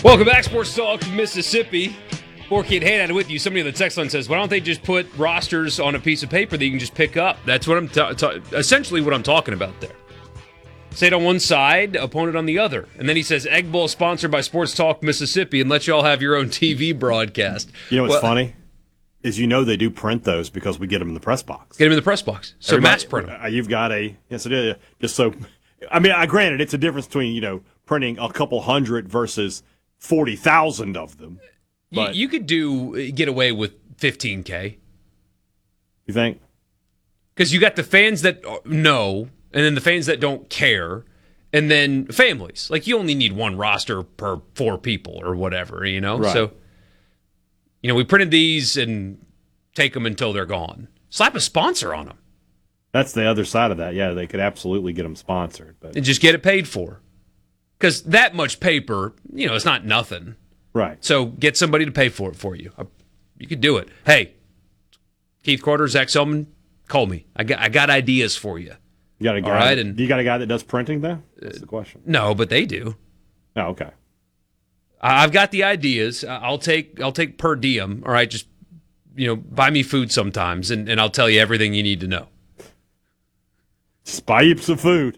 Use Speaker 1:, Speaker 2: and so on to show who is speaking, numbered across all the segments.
Speaker 1: Welcome back, Sports Talk Mississippi. Kid Haydad with you. Somebody in the text line says, why don't they just put rosters on a piece of paper that you can just pick up? That's what I'm essentially what I'm talking about there. State on one side, opponent on the other. And then he says, Egg Bowl sponsored by Sports Talk Mississippi, and let you all have your own TV broadcast.
Speaker 2: You know what's funny? Is they do print those because we get them in the press box.
Speaker 1: Get them in the press box. So mass print them.
Speaker 2: You've got yes, it is. Just so, granted, it's a difference between, printing a couple hundred versus 40,000 of them. But
Speaker 1: you could get away with 15K.
Speaker 2: You think?
Speaker 1: Because you got the fans that know, and then the fans that don't care, and then families. Like, you only need one roster per 4 people or whatever,
Speaker 2: Right.
Speaker 1: So, we printed these and take them until they're gone. Slap a sponsor on them.
Speaker 2: That's the other side of that. Yeah, they could absolutely get them sponsored.
Speaker 1: And just get it paid for. Because that much paper, it's not nothing.
Speaker 2: Right.
Speaker 1: So get somebody to pay for it for you. You could do it. Hey, Keith Carter, Zach Selman, call me. I got ideas for you.
Speaker 2: You got a guy.
Speaker 1: All right,
Speaker 2: you got a guy that does printing, though? That's the question.
Speaker 1: No, but they do.
Speaker 2: Oh, okay.
Speaker 1: I've got the ideas. I'll take per diem. All right, just buy me food sometimes, and I'll tell you everything you need to know.
Speaker 2: Just buy you some food.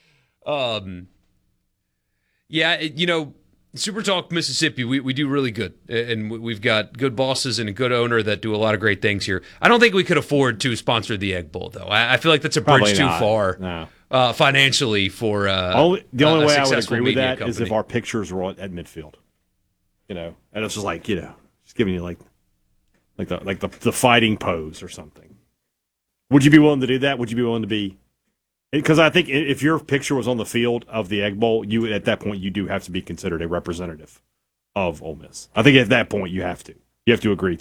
Speaker 1: Yeah, Super Talk Mississippi, we do really good, and we've got good bosses and a good owner that do a lot of great things here. I don't think we could afford to sponsor the Egg Bowl, though. I feel like that's a bridge too far financially for
Speaker 2: the only way I would agree with that
Speaker 1: company.
Speaker 2: is if our pictures were at midfield, and it's just like just giving you like the fighting pose or something. Would you be willing to do that? Would you be willing to be? Because I think if your picture was on the field of the Egg Bowl, at that point you do have to be considered a representative of Ole Miss. I think at that point you have to agree